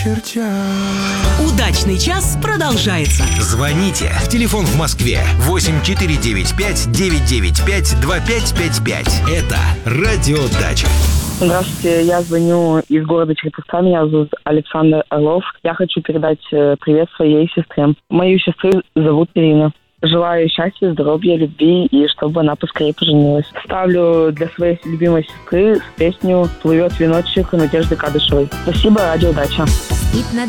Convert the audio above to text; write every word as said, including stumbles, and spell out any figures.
Удачный час продолжается. Звоните. Телефон в Москве восемь четыре девять пять девять девять пять два пять пять пять. Это Радио Дача. Здравствуйте, я звоню из города Череповца, меня зовут Александр Орлов. Я хочу передать привет своей сестре. Мою сестру зовут Ирина. Желаю счастья, здоровья, любви и чтобы она поскорее поженилась. Ставлю для своей любимой сестры песню «Плывет веночек» Надежды Кадышевой. Спасибо, Радио Дача. Спит над